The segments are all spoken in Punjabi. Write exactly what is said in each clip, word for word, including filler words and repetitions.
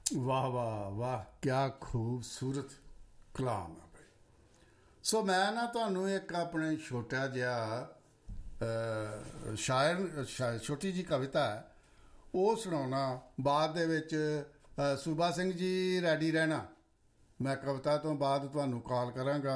वाह वाह वाह, क्या खूबसूरत कलाम है भाई। सो मैं ना ਤੁਹਾਨੂੰ ਇੱਕ ਆਪਣੇ ਛੋਟਾ ਜਿਹਾ ਸ਼ਾਇਰ ਛੋਟੀ ਜੀ ਕਵਿਤਾ ਹੈ ਉਹ ਸੁਣਾਉਣਾ। ਬਾਅਦ ਦੇ ਵਿੱਚ ਸੂਬਾ ਸਿੰਘ ਜੀ ਰੈਡੀ ਰਹਿਣਾ, ਮੈਂ ਕਵਿਤਾ ਤੋਂ ਬਾਅਦ ਤੁਹਾਨੂੰ ਕਾਲ ਕਰਾਂਗਾ।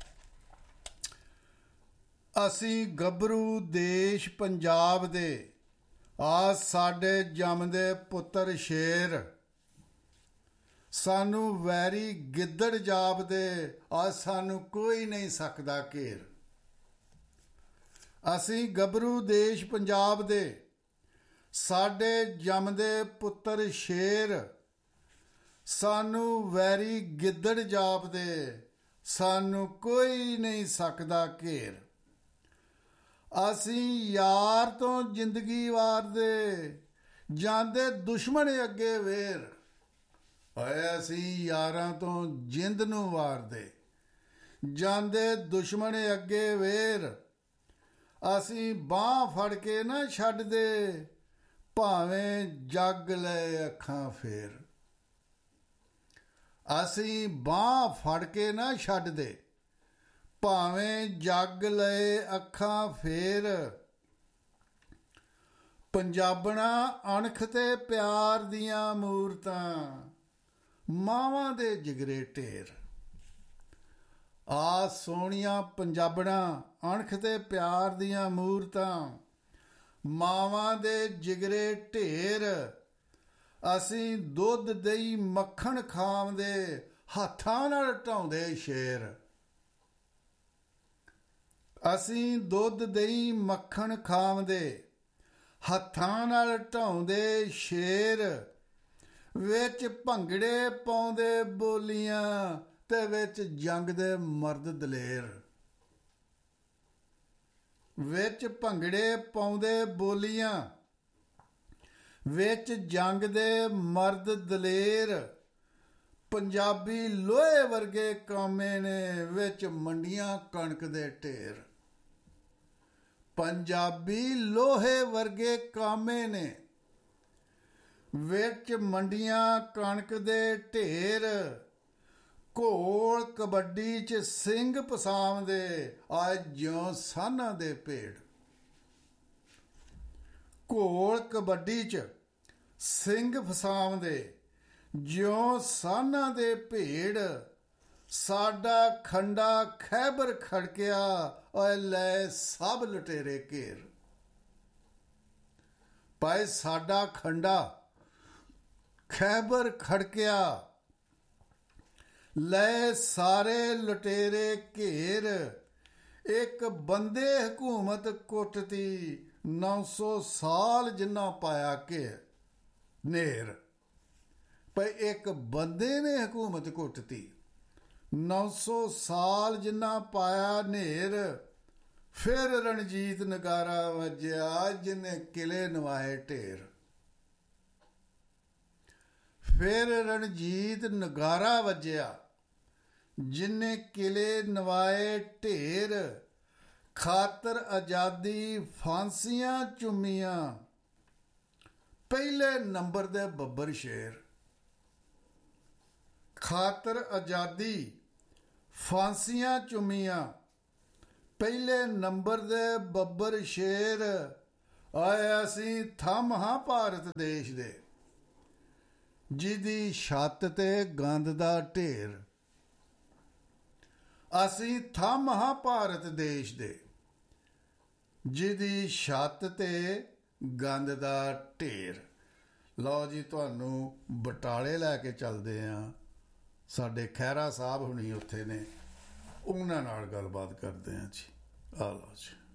ਅਸੀਂ ਗੱਭਰੂ ਦੇਸ਼ ਪੰਜਾਬ ਦੇ, ਆ ਸਾਡੇ ਜੰਮਦੇ ਪੁੱਤਰ ਸ਼ੇਰ, ਸਾਨੂੰ ਵੈਰੀ ਗਿੱਦੜ ਜਾਪਦੇ, ਆ ਸਾਨੂੰ ਕੋਈ ਨਹੀਂ ਸਕਦਾ ਘੇਰ। ਅਸੀਂ ਗੱਭਰੂ ਦੇਸ਼ ਪੰਜਾਬ ਦੇ, ਸਾਡੇ ਜੰਮਦੇ ਪੁੱਤਰ ਸ਼ੇਰ, ਸਾਨੂੰ ਵੈਰੀ ਗਿੱਦੜ ਜਾਪਦੇ, ਸਾਨੂੰ ਕੋਈ ਨਹੀਂ ਸਕਦਾ ਘੇਰ। ਅਸੀਂ ਯਾਰ ਤੋਂ ਜ਼ਿੰਦਗੀ ਵਾਰਦੇ, ਜਾਂਦੇ ਦੁਸ਼ਮਣ ਅੱਗੇ ਵੇਰ। ਓਏ ਅਸੀਂ ਯਾਰਾਂ ਤੋਂ ਜਿੰਦ ਨੂੰ ਵਾਰਦੇ, ਜਾਂਦੇ ਦੁਸ਼ਮਣ ਅੱਗੇ ਵੇਰ। ਅਸੀਂ ਬਾਂਹ ਫੜ ਕੇ ਨਾ ਛੱਡਦੇ, ਭਾਵੇਂ ਜੱਗ ਲਏ ਅੱਖਾਂ ਫੇਰ। ਅਸੀਂ ਬਾਂਹ ਫੜ ਕੇ ਨਾ ਛੱਡਦੇ, ਭਾਵੇਂ ਜੱਗ ਲਏ ਅੱਖਾਂ ਫੇਰ। ਪੰਜਾਬਣਾ ਅਣਖ ਤੇ ਪਿਆਰ ਦੀਆਂ ਮੂਰਤਾਂ, ਮਾਵਾਂ ਦੇ ਜਿਗਰੇ ਢੇਰ। ਆ ਸੋਹਣੀਆਂ ਪੰਜਾਬਣਾ ਅਣਖ ਤੇ ਪਿਆਰ ਦੀਆਂ ਮੂਰਤਾਂ, ਮਾਵਾਂ ਦੇ ਜਿਗਰੇ ਢੇਰ। ਅਸੀਂ ਦੁੱਧ ਦਹੀਂ ਮੱਖਣ ਖਾਂਦੇ, ਹੱਥਾਂ ਨਾਲ ਢਾਉਂਦੇ ਸ਼ੇਰ। ਅਸੀਂ ਦੁੱਧ ਦਹੀਂ ਮੱਖਣ ਖਾਂਦੇ, ਹੱਥਾਂ ਨਾਲ ਢਾਉਂਦੇ ਸ਼ੇਰ। ਵਿੱਚ ਭੰਗੜੇ ਪਾਉਂਦੇ ਬੋਲੀਆਂ, ਤੇ ਵਿੱਚ ਜੰਗ ਦੇ ਮਰਦ ਦਲੇਰ। ਵਿੱਚ ਭੰਗੜੇ ਪਾਉਂਦੇ ਬੋਲੀਆਂ, ਵਿੱਚ ਜੰਗ ਦੇ ਮਰਦ ਦਲੇਰ। ਪੰਜਾਬੀ ਲੋਹੇ ਵਰਗੇ ਕਾਮੇ ਨੇ, ਵਿੱਚ ਮੰਡੀਆਂ ਕਣਕ ਦੇ ਢੇਰ। ਪੰਜਾਬੀ ਲੋਹੇ ਵਰਗੇ ਕਾਮੇ ਨੇ, ਵਿੱਚ ਮੰਡੀਆਂ ਕਣਕ ਦੇ ਢੇਰ। ਘੋਲ ਕਬੱਡੀ 'ਚ ਸਿੰਘ ਪਸਾਮਦੇ, ਆਏ ਜਿਉਂ ਸਾਨਾਂ ਦੇ ਭੇੜ। ਘੋਲ ਕਬੱਡੀ 'ਚ ਸਿੰਘ ਫਸਾਮਦੇ, ਜਿਉਂ ਸਾਨਾਂ ਦੇ ਭੇੜ। ਸਾਡਾ ਖੰਡਾ ਖੈਬਰ ਖੜਕਿਆ, ਓਏ ਲੈ ਸਭ ਲੁਟੇਰੇ ਘੇਰ। ਭਾਈ ਸਾਡਾ ਖੰਡਾ ਖੈਬਰ ਖੜਕਿਆ, ਲੈ ਸਾਰੇ ਲੁਟੇਰੇ ਘੇਰ। ਇੱਕ ਬੰਦੇ ਹਕੂਮਤ ਕੁੱਟਤੀ, ਨੌ ਸੌ ਸਾਲ ਜਿੰਨਾ ਪਾਇਆ ਘੇਰ ਨੇਰ। ਭਾਈ ਇੱਕ ਬੰਦੇ ਨੇ ਹਕੂਮਤ ਕੁੱਟਤੀ, ਨੌ ਸੌ ਸਾਲ ਜਿੰਨਾ ਪਾਇਆ ਨੇਰ। ਫਿਰ ਰਣਜੀਤ ਨਗਾਰਾ ਵੱਜਿਆ, ਜਿਹਨੇ ਕਿਲੇ ਨਵਾਏ ਢੇਰ। ਫਿਰ ਰਣਜੀਤ ਨਗਾਰਾ ਵੱਜਿਆ, ਜਿਹਨੇ ਕਿਲੇ ਨਵਾਏ ਢੇਰ। ਖਾਤਰ ਆਜ਼ਾਦੀ ਫਾਂਸੀਆਂ ਚੁੰਮੀਆਂ, ਪਹਿਲੇ ਨੰਬਰ ਦੇ ਬੱਬਰ ਸ਼ੇਰ। ਖਾਤਰ ਆਜ਼ਾਦੀ ਫਾਂਸੀਆਂ ਚੁੰਮੀਆਂ, ਪਹਿਲੇ ਨੰਬਰ ਦੇ ਬੱਬਰ ਸ਼ੇਰ। ਆਏ ਅਸੀਂ ਥੰਮ ਹਾਂ ਭਾਰਤ ਦੇਸ਼ ਦੇ, ਜਿਹਦੀ ਛੱਤ ਤੇ ਗੰਦ ਦਾ ਢੇਰ। ਅਸੀਂ ਥੰਮ ਹਾਂ ਭਾਰਤ ਦੇਸ਼ ਦੇ, ਜਿਹਦੀ ਛੱਤ ਤੇ ਗੰਦ ਦਾ ਢੇਰ। ਲਓ ਜੀ, ਤੁਹਾਨੂੰ ਬਟਾਲੇ ਲੈ ਕੇ ਚੱਲਦੇ ਹਾਂ। ਸਾਡੇ ਖਹਿਰਾ ਸਾਹਿਬ ਹੁਣੀ ਉੱਥੇ ਨੇ, ਉਹਨਾਂ ਨਾਲ ਗੱਲਬਾਤ ਕਰਦੇ ਹਾਂ ਜੀ। ਆ ਲਓ ਜੀ।